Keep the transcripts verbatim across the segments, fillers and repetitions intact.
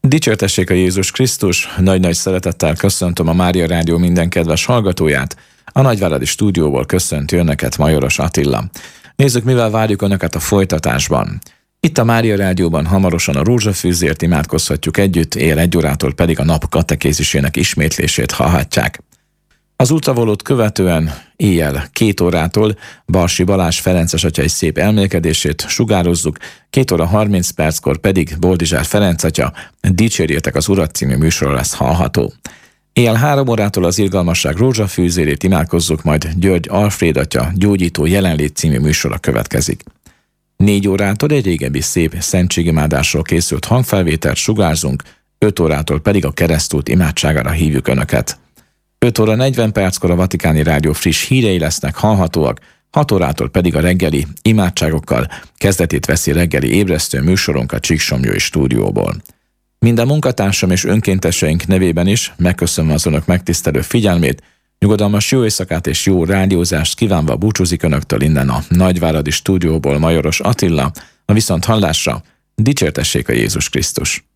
Dicsértessék a Jézus Krisztus, nagy-nagy szeretettel köszöntöm a Mária Rádió minden kedves hallgatóját. A Nagyváradi stúdióból köszönti Önöket Majoros Attila. Nézzük, mivel várjuk Önöket a folytatásban. Itt a Mária Rádióban hamarosan a rózsafűzért imádkozhatjuk együtt, él egy órától pedig a nap katekézisének ismétlését hallhatják. Az ultravalót követően éjjel két órától Barsi Balázs Ferences atyai szép elmélkedését sugározzuk, két óra harminc perckor pedig Boldizsár Ferenc atya Dicsérjétek az Urat című műsor lesz hallható. Éjjel három órától az Irgalmasság rózsafűzérét imádkozzuk, majd György Alfréd atya Gyógyító jelenlét című műsora következik. Négy órától egy régebbi szép szentségimádásról készült hangfelvételt sugárzunk, öt órától pedig a Keresztút imádságára hívjuk Önöket. öt óra negyven perckor a Vatikáni Rádió friss hírei lesznek hallhatóak, hat órától pedig a reggeli imádságokkal kezdetét veszi reggeli ébresztő műsorunk a Csíksomlyói stúdióból. Minden munkatársam és önkénteseink nevében is megköszönöm az Önök megtisztelő figyelmét, nyugodalmas jó éjszakát és jó rádiózást kívánva búcsúzik Önöktől innen a Nagyváradi stúdióból Majoros Attila, a viszont hallásra dicsértessék a Jézus Krisztus!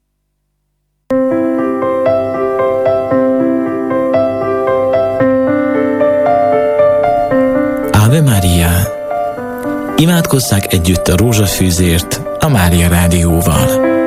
Ave Maria! Imádkozzák együtt a rózsafűzért a Mária Rádióval.